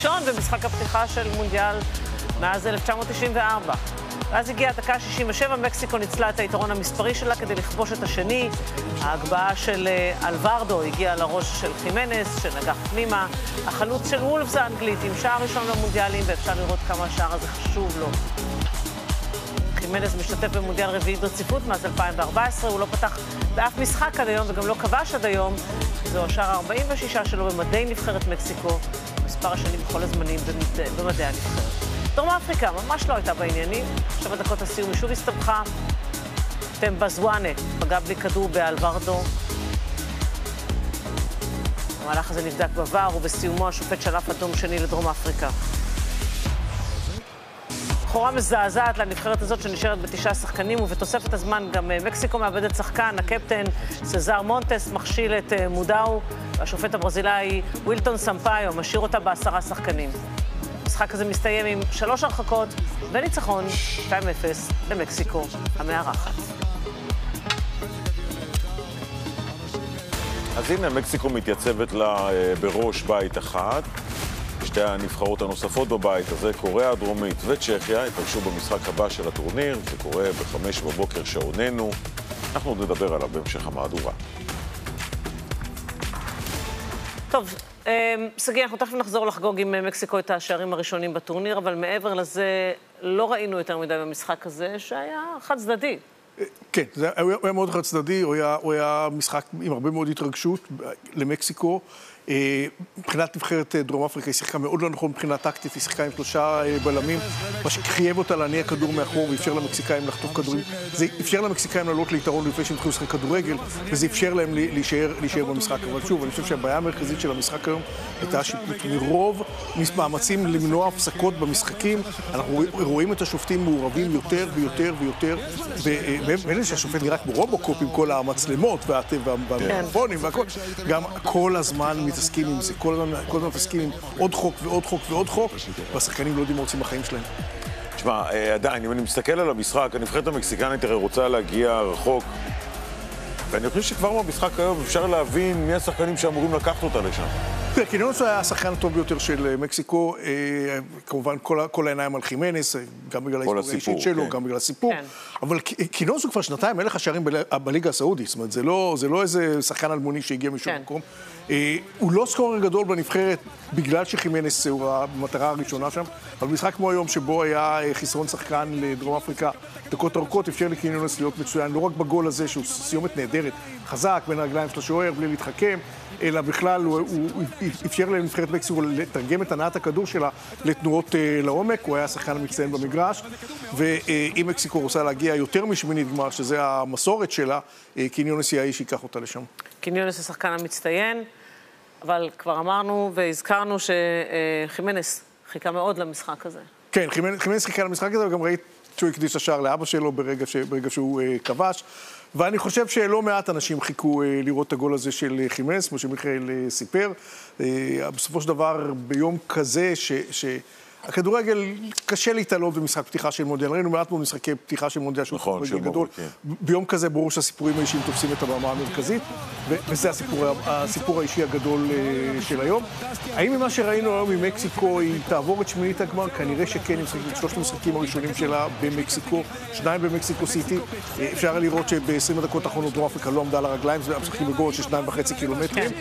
ראשון במשחק הפתיחה של מונדיאל מאז 1994. ואז הגיעה הדקה 67, מקסיקו ניצלה את היתרון המספרי שלה כדי לכבוש את השני. ההגבהה של אלוורדו הגיעה לראש של חימנס, שנגח פנימה. החלוץ של וולפס האנגלית עם שער ראשון במונדיאלים, ואפשר לראות כמה השער הזה חשוב לו. חימנס משתתף במונדיאל רביעי ברציפות מאז 2014, הוא לא פתח באף משחק עד היום וגם לא כבש עד היום. זהו השער 46 שלו במדי נבחרת מקסיקו, מספר השנים בכל הזמנים במדי הנבחרת. דרום אפריקה ממש לא הייתה בעניינים, 7 דקות הסיום היא שוב הסתבכה. טמבזואנה פגע בלי כדור באלוורדו. המהלך הזה נבדק בVAR ובסיומו השופט שלף אדום שני לדרום אפריקה. בחורה מזעזעת לנבחרת הזאת שנשארת ב9 שחקנים, ובתוספת הזמן גם מקסיקו מאבדת שחקן, הקפטן סזר מונטס מכשיל את מודאו, והשופט הברזילאי ווילטון סמפאיו משאיר אותה ב10 שחקנים. המשחק הזה מסתיים עם 3 הרחקות וניצחון 2-0 למקסיקו המארחת. אז הנה, מקסיקו מתייצבת לה בראש בית אחד. שתי הנבחרות הנוספות בבית הזה, קוריאה הדרומית וצ'כיה, יפגשו במשחק הבא של הטורניר. זה קורה ב5 בבוקר שעוננו. אנחנו עוד נדבר עליו בהמשך המהדורה. טוב, סגי, אנחנו תכף נחזור לחגוג עם מקסיקו את השערים הראשונים בטורניר, אבל מעבר לזה לא ראינו יותר מדי במשחק הזה, שהיה חד צדדי. כן, זה היה מאוד חד צדדי, הוא היה משחק עם הרבה מאוד התרגשות למקסיקו. מבחינת נבחרת דרום אפריקה היא שיחקה מאוד לא נכון מבחינת טקטית, היא שיחקה עם 3 בלמים, מה שחייב אותה להניע כדור מאחור ואפשר למקסיקאים לחטוף כדורים. זה אפשר למקסיקאים לעלות ליתרון לפני שהם התחילו לשחק כדורגל, וזה אפשר להם להישאר במשחק. אבל שוב, אני חושב שהבעיה המרכזית של המשחק היום הייתה השיפוט. מרוב מאמצים למנוע הפסקות במשחקים, אנחנו רואים את השופטים מעורבים יותר ויותר ויותר, ואלה שהשופט נראה כמו רובוקופ עם כל המצלמות והמיקרופונים והכל, גם כל הזמן מתעסקים עם זה, כל הזמן מתעסקים עם עוד חוק ועוד חוק ועוד חוק, והשחקנים לא יודעים מה רוצים בחיים שלהם. תשמע, עדיין, אם אני מסתכל על המשחק, הנבחרת המקסיקנית הרי רוצה להגיע רחוק, ואני חושב שכבר במשחק היום אפשר להבין מי השחקנים שאמורים לקחת אותה לשם. קינונס היה השחקן הטוב ביותר של מקסיקו, כמובן כל העיניים על חימנס, גם בגלל ההיסטוריה האישית שלו, גם בגלל הסיפור, אבל קינונס הוא כבר שנתיים מלך השערים בליגה הסעודית, זאת אומרת, זה לא איזה שחקן אלמוני שהגיע משום מקום. הוא לא סקורר גדול בנבחרת בגלל שחימנס הוא המטרה הראשונה שם, אבל משחק כמו היום שבו היה חסרון שחקן לדרום אפריקה, דקות ארוכות אפשר לקינונס להיות מצוין, לא רק בגול הזה שהוא סיומת נהדרת, חזק בין הרגליים של השוער בלי להתחכם, אלא בכלל הוא אפשר לנבחרת מקסיקו לתרגם את הנעת הכדור שלה לתנועות לעומק, הוא היה השחקן המצטיין במגרש, ואם מקסיקו רוצה להגיע יותר משמינית גמר, שזה המסורת שלה, קינונס יהיה האיש שיקח אותה לשם. קינונס השחקן המצטיין, אבל כבר אמרנו והזכרנו שחימנס חיכה מאוד למשחק הזה. כן, חימנס חיכה למשחק הזה, וגם ראית שהוא הקדיש השער לאבא שלו ברגע שהוא כבש. ואני חושב שלא מעט אנשים חיכו לראות את הגול הזה של חימנס, כמו שמיכאל סיפר. בסופו של דבר, ביום כזה הכדורגל קשה להתעלות במשחק פתיחה של מונדיאל. ראינו מעט מאוד משחקי פתיחה של מונדיאל שהוא כדורגל גדול. ביום כזה ברור שהסיפורים האישיים תופסים את הבמה המרכזית, וזה הסיפור האישי הגדול של היום. האם ממה שראינו היום ממקסיקו היא תעבור את שמינית הגמר? כנראה שכן, עם 3 המשחקים הראשונים שלה במקסיקו, 2 במקסיקו סיטי. אפשר לראות שב-20 הדקות האחרונות דרום אפריקה לא עמדה על הרגליים, זה המשחקים בגול של 2.5 קילומטרים.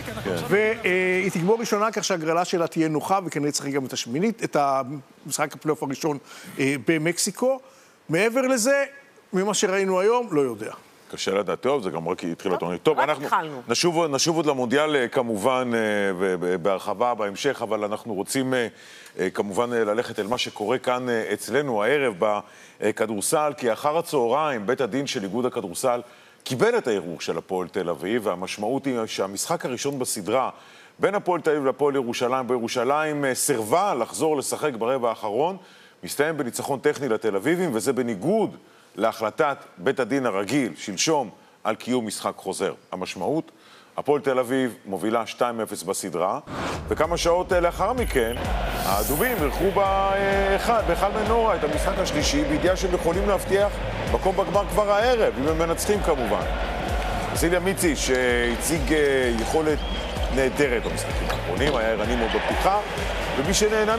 והיא תגמור ראשונה כך שהגרלה שלה תהיה נוחה, וכנראה צריך גם את השמינית, את המשחק הפלייאוף הראשון במקסיקו. מעבר לזה, ממה שראינו היום, לא יודע. קשה לדעת, טוב, זה גם רק התחיל הטורניר. טוב, אנחנו נשוב עוד למונדיאל כמובן בהרחבה בהמשך, אבל אנחנו רוצים כמובן ללכת אל מה שקורה כאן אצלנו הערב בכדורסל, כי אחר הצהריים בית הדין של איגוד הכדורסל קיבל את הערעור של הפועל תל אביב, והמשמעות היא שהמשחק הראשון בסדרה בין הפועל תל אביב לפועל ירושלים, בירושלים סרבה לחזור לשחק ברבע האחרון, מסתיים בניצחון טכני לתל אביבים, וזה בניגוד להחלטת בית הדין הרגיל שלשום על קיום משחק חוזר. המשמעות, הפועל תל אביב מובילה 2-0 בסדרה, וכמה שעות לאחר מכן, האדומים אירחו בהיכל מנורה את המשחק השלישי, בידיעה שהם יכולים להבטיח מקום בגמר כבר הערב, אם הם מנצחים כמובן. סיליה מיצי שהציג יכולת נהדרת במשחקים. האחרונים, היה ערני מאוד בפתיחה, ומי שנהנה